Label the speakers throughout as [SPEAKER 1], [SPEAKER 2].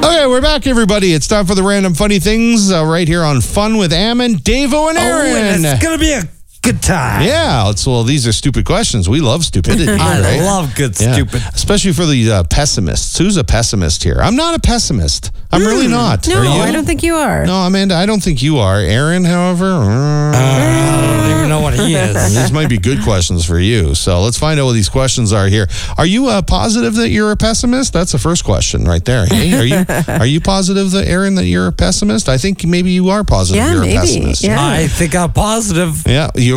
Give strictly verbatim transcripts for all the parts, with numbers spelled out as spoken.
[SPEAKER 1] Okay, we're back, everybody. It's time for the random funny things uh, right here on Fun with Ammon, Davo, and Aaron.
[SPEAKER 2] Oh, and it's going to be a good time.
[SPEAKER 1] Yeah, it's, well, these are stupid questions. We love stupidity.
[SPEAKER 2] I
[SPEAKER 1] right?
[SPEAKER 2] love good
[SPEAKER 1] Yeah.
[SPEAKER 2] stupid.
[SPEAKER 1] Especially for the uh, pessimists. Who's a pessimist here? I'm not a pessimist. I'm mm, really not.
[SPEAKER 3] No,
[SPEAKER 1] are you?
[SPEAKER 3] I don't think you are.
[SPEAKER 1] No, Amanda, I don't think you are. Aaron, however, uh,
[SPEAKER 2] I don't even know what he is.
[SPEAKER 1] these might be good questions for you. So let's find out what these questions are here. Are you uh, positive that you're a pessimist? That's the first question right there. Hey, are you are you positive that Aaron that you're a pessimist? I think maybe you are positive
[SPEAKER 3] Yeah,
[SPEAKER 1] you're
[SPEAKER 3] maybe.
[SPEAKER 1] a pessimist.
[SPEAKER 3] Yeah.
[SPEAKER 2] I think I'm positive.
[SPEAKER 1] Yeah, you.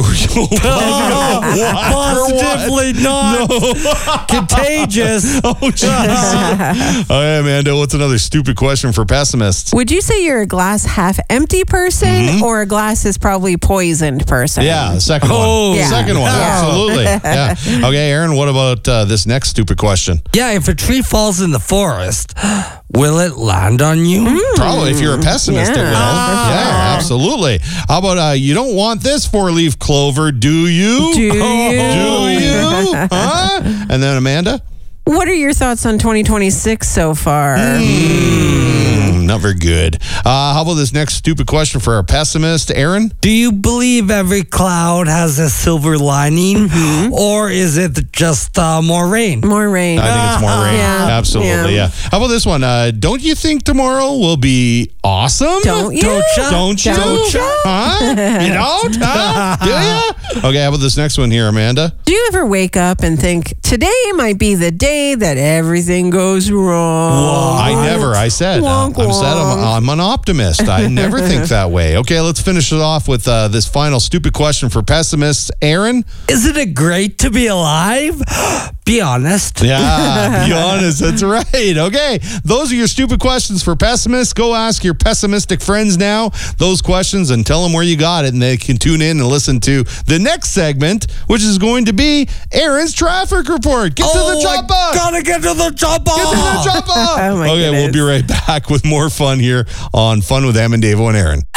[SPEAKER 2] Positively not contagious.
[SPEAKER 1] Oh, jeez. Oh, yeah, Amanda, what's another stupid question for pessimists?
[SPEAKER 3] Would you say you're a glass half empty person
[SPEAKER 1] Mm-hmm.
[SPEAKER 3] or a glass is probably poisoned person?
[SPEAKER 1] Yeah, the second
[SPEAKER 2] Oh.
[SPEAKER 1] one.
[SPEAKER 3] Yeah.
[SPEAKER 1] Second one,
[SPEAKER 3] Yeah.
[SPEAKER 1] absolutely. Yeah. Okay, Aaron, what about uh, this next stupid question?
[SPEAKER 2] Yeah, if a tree falls in the forest, will it land on you?
[SPEAKER 1] Probably, if you're a pessimist,
[SPEAKER 3] Yeah,
[SPEAKER 1] it will.
[SPEAKER 3] for
[SPEAKER 1] Yeah, absolutely. How about uh, you don't want this four-leaf clover, do you?
[SPEAKER 3] Do you?
[SPEAKER 1] Do you? Huh? And then Amanda?
[SPEAKER 3] What are your thoughts on twenty twenty-six so far?
[SPEAKER 1] Mm, not very good. Uh, how about this next stupid question for our pessimist, Aaron?
[SPEAKER 2] Do you believe every cloud has a silver lining, or is it just uh, more rain?
[SPEAKER 3] More rain.
[SPEAKER 1] I think it's more rain.
[SPEAKER 3] Yeah.
[SPEAKER 1] Absolutely, yeah.
[SPEAKER 3] Yeah.
[SPEAKER 1] How about this one? Uh, don't you think tomorrow will be awesome?
[SPEAKER 3] Don't you?
[SPEAKER 2] Don't ya?
[SPEAKER 1] Don't you?
[SPEAKER 3] Don't ya?
[SPEAKER 1] Huh? You don't? Huh? Do you? Okay, how about this next one here, Amanda?
[SPEAKER 3] Do you ever wake up and think, today might be the day that everything goes wrong?
[SPEAKER 1] I never. I said. Uh,
[SPEAKER 3] Wonk,
[SPEAKER 1] I'm said I'm,
[SPEAKER 3] wonk.
[SPEAKER 1] I'm an optimist. I never think that way. Okay, let's finish it off with uh, this final stupid question for pessimists. Aaron?
[SPEAKER 2] Isn't it great to be alive? Be honest.
[SPEAKER 1] Yeah, be honest. That's right. Okay, those are your stupid questions for pessimists. Go ask your pessimistic friends now those questions and tell them where you got it, and they can tune in and listen to the next segment, which is going to be Aaron's traffic report. Get
[SPEAKER 2] oh,
[SPEAKER 1] to the chopper.
[SPEAKER 2] I gotta get to the chopper.
[SPEAKER 1] Get to the chopper.
[SPEAKER 3] Oh, my
[SPEAKER 1] okay, we'll
[SPEAKER 3] goodness.
[SPEAKER 1] be right back with more fun here on Fun with Ammon, Davo, and Aaron.